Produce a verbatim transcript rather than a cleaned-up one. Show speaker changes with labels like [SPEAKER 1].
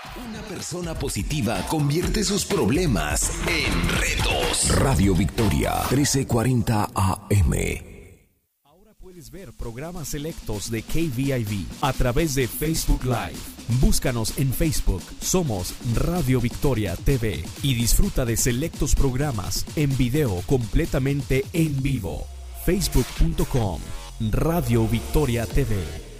[SPEAKER 1] Una persona positiva convierte sus problemas en retos. Radio Victoria, trece cuarenta A M.
[SPEAKER 2] Ahora puedes ver programas selectos de K V I V a través de Facebook Live. Búscanos en Facebook, somos Radio Victoria T V y disfruta de selectos programas en video completamente en vivo. facebook punto com, Radio Victoria T V.